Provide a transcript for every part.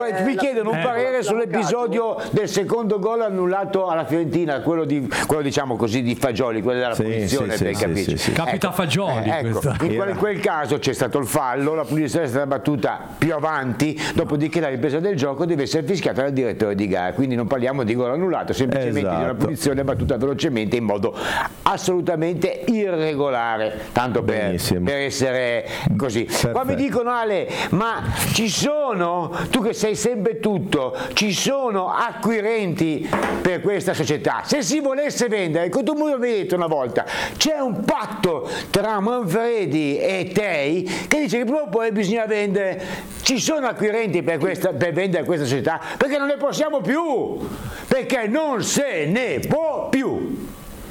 Mi chiedono un parere sull'episodio del secondo gol annullato alla Fiorentina, quello diciamo così di Fagioli, quello della punizione, per capirci. Capita Fagioli. In quel caso c'è stato il fallo, la punizione è stata battuta più avanti, dopodiché la ripresa del gioco deve essere fischiata dal direttore di gara, quindi non parliamo di gol annullato, semplicemente di una punizione battuta velocemente in modo assolutamente irregolare, tanto per essere così. Qua mi dicono: Ale, ma ci sono, tu che sei sempre tutto, ci sono acquirenti per questa società? Se si volesse vendere, come tu mi avevi detto una volta, c'è un patto tra Manfredi e Tei che dice che prima o poi bisogna vendere. Ci sono acquirenti per vendere questa società? Perché non ne possiamo più, perché non se ne può più.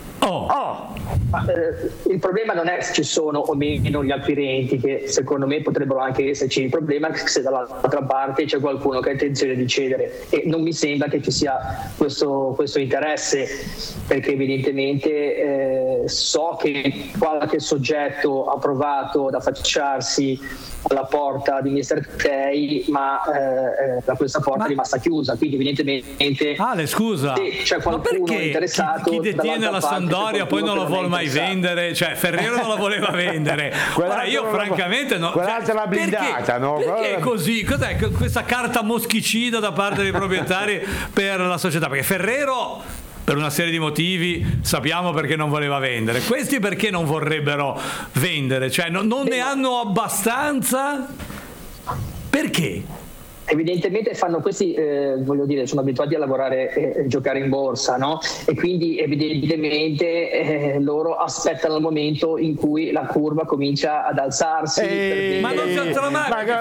Il problema non è se ci sono o meno gli acquirenti, che secondo me potrebbero anche esserci. Il problema è se dall'altra parte c'è qualcuno che ha intenzione di cedere, e non mi sembra che ci sia questo interesse, perché evidentemente so che qualche soggetto ha provato ad affacciarsi alla porta di Mr. Tei, ma questa porta è rimasta chiusa, quindi evidentemente scusa, c'è qualcuno interessato. Chi detiene la Sampdoria poi non lo vuole mai vendere, cioè Ferrero non la voleva vendere. Ora io francamente no, quell'altra l'ha blindata, perché è così? Cos'è questa carta moschicida da parte dei proprietari per la società? Perché Ferrero, per una serie di motivi, sappiamo perché non voleva vendere. Questi perché non vorrebbero vendere? Cioè non ne hanno abbastanza? Perché? Evidentemente fanno questi, voglio dire, sono abituati a lavorare e giocare in borsa, no? E quindi evidentemente loro aspettano il momento in cui la curva comincia ad alzarsi. Ma non c'è altra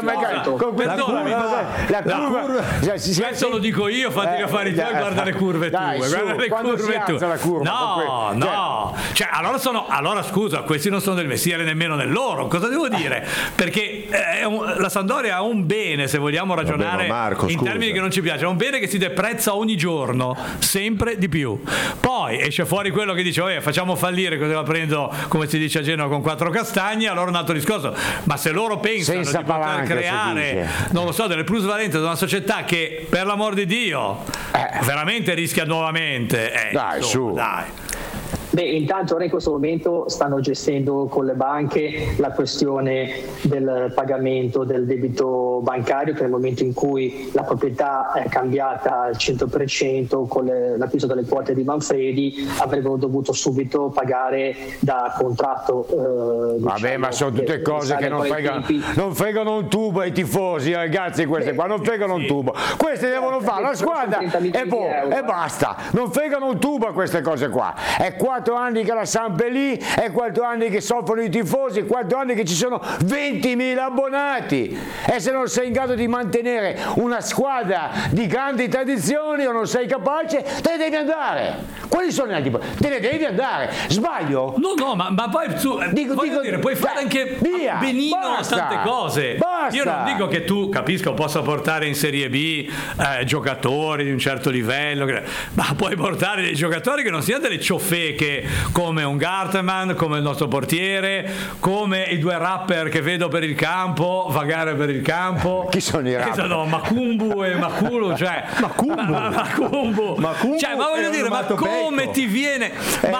la curva. Questo lo dico io, fatti gli affari tuoi, guarda le curve tue. Guarda le curve tue. La curva, no. Cioè, allora scusa, questi non sono del mestiere nemmeno nel loro. Cosa devo dire? Perché la Sampdoria ha un bene, se vogliamo ragionare in termini che non ci piace, è un bene che si deprezza ogni giorno sempre di più. Poi esce fuori quello che dice facciamo fallire, così la prendo, come si dice a Genova, con 4 castagne. Allora è un altro discorso. Ma se loro pensano di poter creare, non lo so, delle plusvalenze da una società che, per l'amor di Dio, veramente rischia nuovamente, dai. Intanto ora in questo momento stanno gestendo con le banche la questione del pagamento del debito bancario, che nel momento in cui la proprietà è cambiata al 100% con l'acquisto delle quote di Manfredi, avrebbero dovuto subito pagare da contratto. Ma sono tutte cose che non fregano un tubo ai tifosi, ragazzi, queste qua non fregano un tubo. Queste devono fare la squadra e basta, non fregano un tubo a queste cose qua. È 4 anni che la Samp è lì, è 4 anni che soffrono i tifosi, 4 anni che ci sono 20.000 abbonati, e se non sei in grado di mantenere una squadra di grandi tradizioni o non sei capace, te ne devi andare. Quali sono gli altri? Te ne devi andare. Sbaglio? No, ma poi voglio dire, puoi fare anche benino tante cose. Basta. Io non dico che tu, capisco, possa portare in Serie B giocatori di un certo livello, ma puoi portare dei giocatori che non siano delle ciofeche come un Gartman, come il nostro portiere, come i 2 rapper che vedo per il campo, vagare per il campo. Chi sono i rapper? Macumbu e Maculu, cioè Macumbu. Cioè, ma voglio dire, ma come ti viene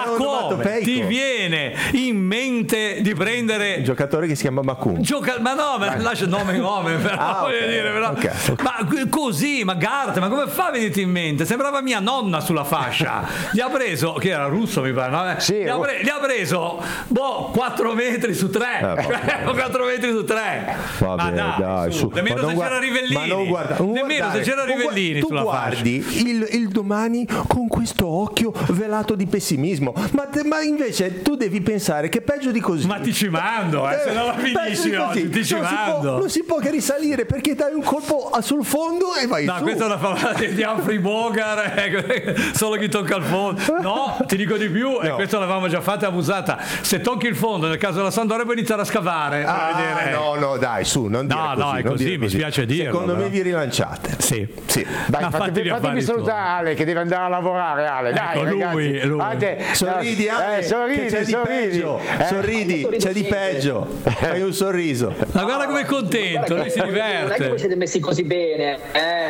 in mente di prendere un giocatore che si chiama Macumbu? Lascia nome però voglio dire, però. Ma così, ma Gartman, ma come fa a venirti in mente? Sembrava mia nonna sulla fascia. Gli ha preso, che era russo mi pare, no? Gli ha preso 4 metri su 3. 4 metri su 3. Ma dai, su. Nemmeno se c'era Rivellini. Nemmeno se c'era Rivellini sulla fascia. Tu guardi il Domani con questo occhio velato di pessimismo. Ma invece tu devi pensare che peggio di così. Ma ti ci mando, se non la finisci oggi, ti ci mando. Non si può che risalire, perché dai un colpo sul fondo e vai su. No, questa è una favata di Humphrey Bogart, solo chi tocca il fondo. No, ti dico di più. più, e questo l'avevamo già fatta, abusata. Se tocchi il fondo, nel caso della Sampdoria, puoi iniziare a scavare. Vedere. No, dai, su, non dire così. No, è così, mi spiace dirlo. Secondo me vi rilanciate. Sì. Dai, fatemi salutare Ale, che deve andare a lavorare. Ale, dai, ecco, ragazzi. lui. Sorridi, Ale, sorridi, c'è di peggio. Fai un sorriso. Ma guarda come è contento, lui si diverte. Non è che voi siete messi così bene,